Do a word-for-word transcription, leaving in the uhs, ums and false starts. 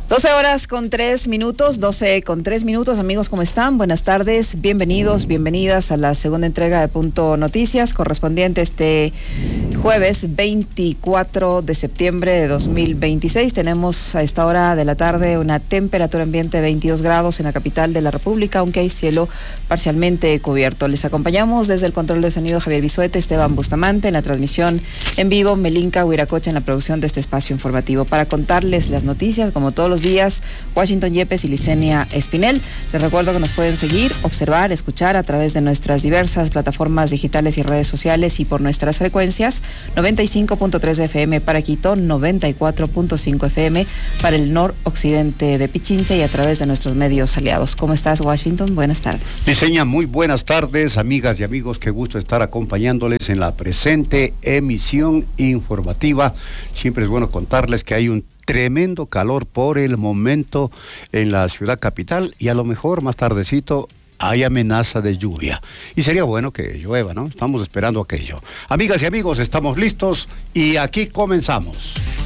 doce horas con tres minutos, doce con tres minutos, amigos, ¿cómo están? Buenas tardes, bienvenidos, bienvenidas a la segunda entrega de Punto Noticias, correspondiente este jueves veinticuatro de septiembre de dos mil veintiséis. Tenemos a esta hora de la tarde una temperatura ambiente de veintidós grados en la capital de la República, aunque hay cielo parcialmente cubierto. Les acompañamos desde el control de sonido Javier Bisuete, Esteban Bustamante, en la transmisión en vivo, Melinka Huiracocha en la producción de este espacio informativo. Para contarles las noticias, como todos los días, Washington Yepes y Licenia Espinel. Les recuerdo que nos pueden seguir, observar, escuchar a través de nuestras diversas plataformas digitales y redes sociales y por nuestras frecuencias noventa y cinco punto tres F M para Quito, noventa y cuatro punto cinco F M para el noroccidente de Pichincha y a través de nuestros medios aliados. ¿Cómo estás, Washington? Buenas tardes. Licenia, muy buenas tardes, amigas y amigos. Qué gusto estar acompañándoles en la presente emisión informativa. Siempre es bueno contarles que hay un tremendo calor por el momento en la ciudad capital y a lo mejor más tardecito hay amenaza de lluvia. Y sería bueno que llueva, ¿no? Estamos esperando aquello. Amigas y amigos, estamos listos y aquí comenzamos.